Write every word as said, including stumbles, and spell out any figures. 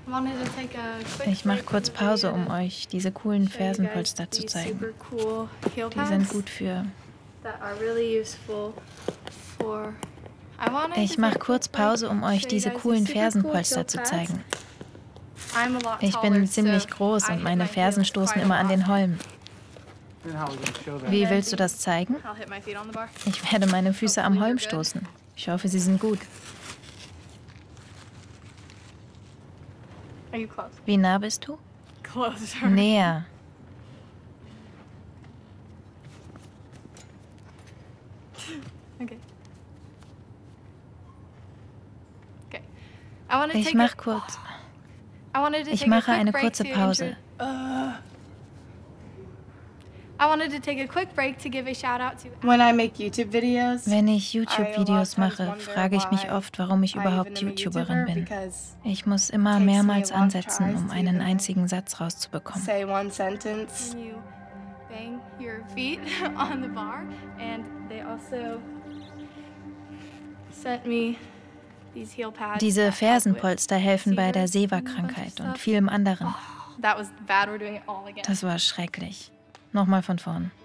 Ich mache kurz Pause, um euch diese coolen Fersenpolster zu zeigen. Die sind gut für... Ich mache kurz Pause, um euch diese coolen Fersenpolster zu zeigen. Ich bin ziemlich groß und meine Fersen stoßen immer an den Holm. Wie willst du das zeigen? Ich werde meine Füße am Holm stoßen. Ich hoffe, sie sind gut. Wie nah bist du? Näher. Ich mache kurz. Ich mache eine kurze Pause. Wenn ich YouTube-Videos mache, frage ich mich oft, warum ich überhaupt YouTuberin bin. Ich muss immer mehrmals ansetzen, um einen einzigen Satz rauszubekommen. Diese Fersenpolster helfen bei der SEVA-Krankheit und vielem anderen. Das war schrecklich. Nochmal von vorn.